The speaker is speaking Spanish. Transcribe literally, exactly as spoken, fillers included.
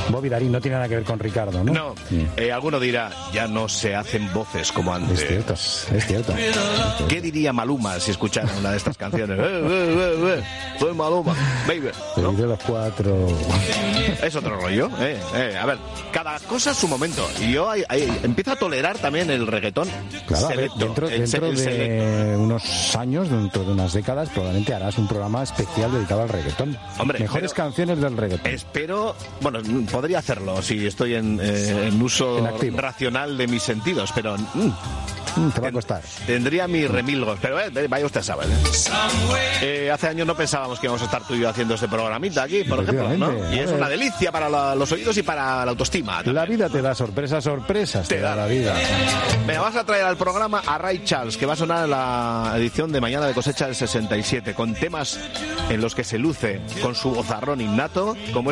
Bobby Darin no tiene nada que ver con Ricardo, ¿no? No, eh, alguno dirá, ya no se hacen voces como antes. Es cierto, es cierto. ¿Qué diría Maluma si escuchara una de estas canciones? Eh, eh, eh, eh, soy Maluma, baby. ¿No? De los cuatro. Es otro rollo, eh, eh. A ver, cada cosa a su momento. Y yo ahí, ahí, empiezo a tolerar también el reggaetón. Claro, selecto, a ver, dentro, el, dentro el de selecto. unos años, dentro de unas décadas, probablemente harás un programa especial dedicado al reggaetón. Hombre, mejores pero, canciones del reggaetón. Espero, bueno, podría hacerlo si estoy en, eh, en uso en racional de mis sentidos, pero mm, mm, te va a costar. Tendría mis remilgos, pero eh, vaya usted a saber. ¿eh? Eh, hace años no pensábamos que íbamos a estar tú y yo haciendo este programita aquí, por ejemplo, ¿no? Y es una delicia para la, los oídos y para la autoestima. También. La vida te da sorpresas, sorpresas te, te da la vida. Me vas a traer al programa a Ray Charles, que va a sonar en la edición de mañana de cosecha del sesenta y siete, con temas en los que se luce con su vozarrón innato, como